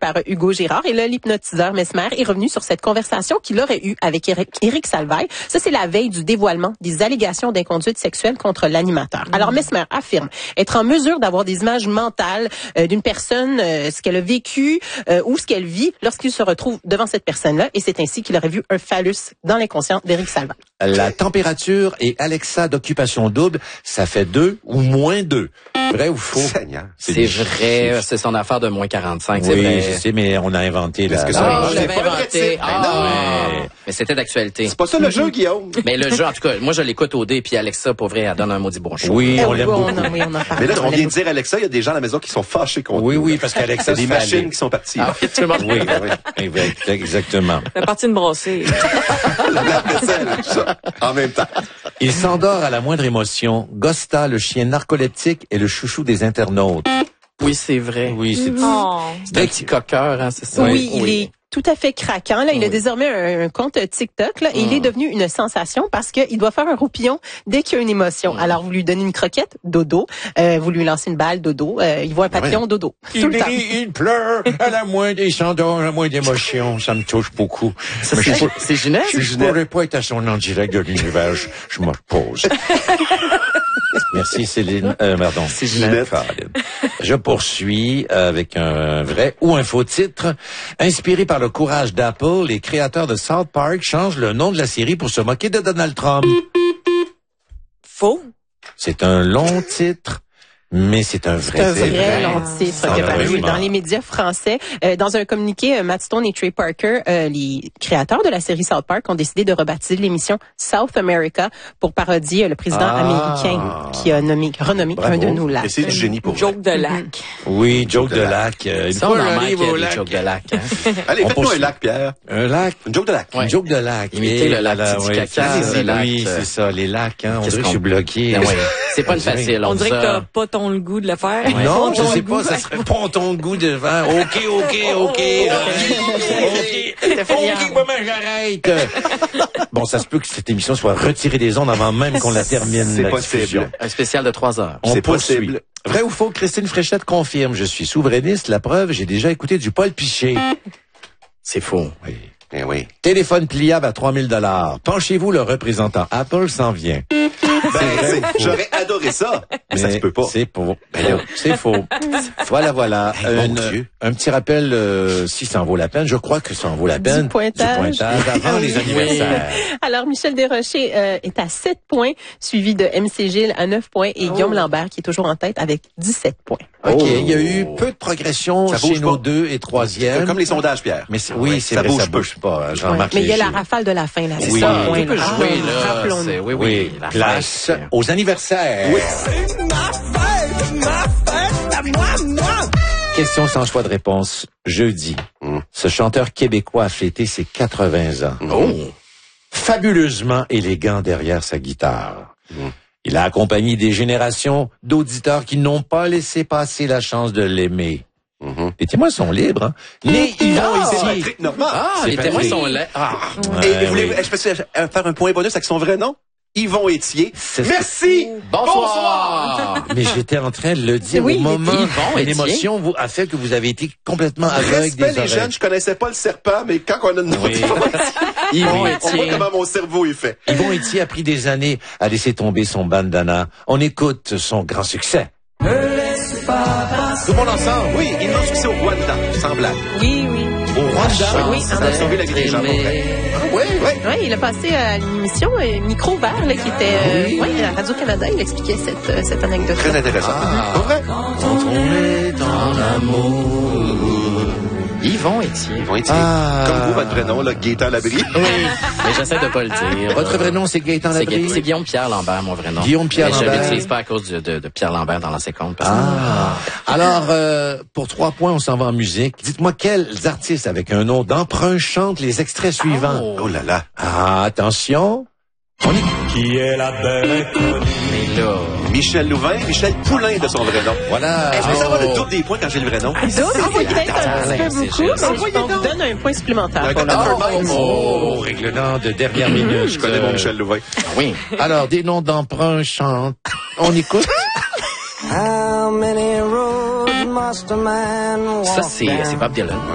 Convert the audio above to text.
par Hugo Girard. Et là, l'hypnotiseur Mesmer est revenu sur cette conversation qu'il aurait eue avec Éric Salvaille. Ça, c'est la veille du dévoilement des allégations d'inconduite sexuelle contre l'animateur. Alors, Mesmer affirme être en mesure d'avoir des images mentales d'une personne, ce qu'elle a vécu ou ce qu'elle vit lorsqu'il se retrouve devant cette personne-là. Et c'est ainsi qu'il aurait vu un phallus dans l'inconscient d'Éric Salvaille. La température et Alexa d'occupation double, ça fait 2 ou moins 2. Vrai ou faux? Seigneur. C'est vrai, c'est son affaire de moins 45, c'est Oui, vrai. je sais, mais on a inventé Qu'est-ce la... que ça Ah, je l'avais C'est pas un vrai inventé. titre. Ouais. Mais c'était d'actualité. C'est pas ça le jeu, Guillaume. Mais le jeu, en tout cas, moi, je l'écoute au dé, puis Alexa, pour vrai, elle donne un maudit bon show. Oui, on l'aime beaucoup. Oui, on en parle. Mais là, on vient de dire Alexa, il y a des gens à la maison qui sont fâchés contre Oui, nous. oui, parce qu'Alexa, C'est des machines qui sont parties. Ah, oui, tout le monde. Oui, oui, exactement. La partie de brasser. La vaisselle, ça, en même temps. Il s'endort à la moindre émotion. Gosta, le chien narcoleptique, est le chouchou des internautes. Oui, c'est vrai. Oui, c'est... Oh. C'est un petit coqueur, hein, c'est ça? Oui, il est tout à fait craquant. Là, il a désormais un compte TikTok là, et il est devenu une sensation parce qu'il doit faire un roupillon dès qu'il y a une émotion. Alors, vous lui donnez une croquette, dodo. Vous lui lancez une balle, dodo. Il voit un papillon, dodo. Tout le temps. Il pleure à la moindre, il s'endort à la moindre émotion. Ça me touche beaucoup. Ça, Mais c'est Ginette? je pourrais pas être à son en direct de l'univers. Je me repose. Merci Céline. Pardon. C'est Ginette. Je poursuis avec un vrai ou un faux titre. Inspiré par le courage d'Apple, les créateurs de South Park changent le nom de la série pour se moquer de Donald Trump. Faux. C'est un long titre, mais c'est un vrai titre. C'est un vrai long titre qui a paru Absolument. dans les médias français. Dans un communiqué, Matt Stone et Trey Parker, les créateurs de la série South Park, ont décidé de rebaptiser l'émission South America pour parodier le président américain qui a renommé Bravo. un de nos lacs. Et c'est du génie pour Joke de lac. Oui, joke de lac. Une Ça, fois on en j'arrive manque au des lac. jokes de lac. Hein? Allez, On faites-nous un poursuit. lac, Pierre. Un lac. Une joke de lac. Ouais. Une joke de lac. Imiter le lac Voilà, Titicaca, c'est- le lac, Oui, c'est ça, les lacs. Hein, on Qu'est-ce dirait que je suis qu'on- bloqué. Ben ouais. C'est pas une facile. On dirait que t'as ça. pas ton le goût de le faire. Non, je Ton sais goût. pas, ça serait ponton de goût devant. OK. OK, moi, j'arrête. Bon, ça se peut que cette émission soit retirée des ondes avant même qu'on la termine. C'est la possible. diffusion. Un spécial de 3 heures. On C'est poursuit. possible. Vrai ou faux, Christine Fréchette confirme. Je suis souverainiste. La preuve, j'ai déjà écouté du Paul Piché. C'est faux. Oui. Eh oui. Téléphone pliable à 3000 $. Penchez-vous, le représentant Apple s'en vient. J'aurais adoré ça. Mais ça se peut pas. C'est faux. C'est faux. Voilà. Hey, mon Dieu. Un petit rappel, si ça en vaut la peine. Je crois que ça en vaut la peine. Du pointage. Avant les anniversaires. Alors, Michel Desrochers est à 7 points, suivi de MC Gilles à 9 points et Guillaume Lambert qui est toujours en tête avec 17 points. OK. Il y a eu peu de progression Ça chez bouge nos pas. 2 et 3e. Comme les sondages, Pierre. Mais oui, c'est vrai, ça bouge pas. Ouais. Jean-Marc Mais il y a la Léger. rafale de la fin, là. Oui. C'est ça, On point, peut là. jouer, là. Rappelons-nous. C'est- Oui, la place fête. aux anniversaires. Oui. Question sans choix de réponse. Jeudi, ce chanteur québécois a fêté ses 80 ans. Oh! Fabuleusement élégant derrière sa guitare. Il a accompagné des générations d'auditeurs qui n'ont pas laissé passer la chance de l'aimer. Les témoins sont libres. Hein? Né Yvon C'est ici. Patrick Normand. Ah, C'est les témoins Patrick. sont là. Ah. Et voulez-vous, je peux faire un point bonus avec son vrai nom? Yvon Étier. C'est- Merci! Bonsoir! Mais j'étais en train de le dire Oui, au moment Yvon où Étier. l'émotion a fait que vous avez été complètement aveugle Respect des les oreilles. jeunes, je connaissais pas le serpent, mais quand on a une Oui. Yvon on voit Étier. comment mon cerveau est fait. Yvon Étier a pris des années à laisser tomber son bandana. On écoute son grand succès. Tout le monde ensemble? Oui, immense succès au Rwanda, sans blague. Oui. Au Rwanda. Oui, Ça a sauvé la vie des gens, pour vrai. Oui, oui. Ouais, il a passé à l'émission Micro Vert, là, qui était à Radio-Canada. Il expliquait cette anecdote. Très intéressant. Pour vrai? Quand on est dans l'amour. Yvon Étier. Yvon Étier. Ah. Comme vous, votre vrai nom, là, Gaétan Labrie. Oui, mais j'essaie de pas le dire. Votre vrai nom, c'est Gaëtan C'est Labrie? C'est Guillaume-Pierre Lambert, mon vrai nom. Guillaume-Pierre Mais je Lambert. l'utilise pas à cause de Pierre Lambert dans l'ancien compte. parce que- Alors, pour 3 points, on s'en va en musique. Dites-moi quels artistes avec un nom d'emprunt chantent les extraits suivants. Oh là là. Ah, attention. On y... Qui est la belle inconnue? Mais là... Michel Louvain, Michel Poulain de son vrai nom. Voilà. Je vais savoir le double des points quand j'ai le vrai nom. D'autres, c'est peut-être un petit peu c'est beaucoup, juste- mais on vous donne un point supplémentaire. Un pour le gars moment. d'Upperminds. Oh, règlement de dernière minute. Je connais mon Michel Louvain. Oui. Alors, des noms d'emprunt chantent. On écoute. Ça, c'est Bob Dylan.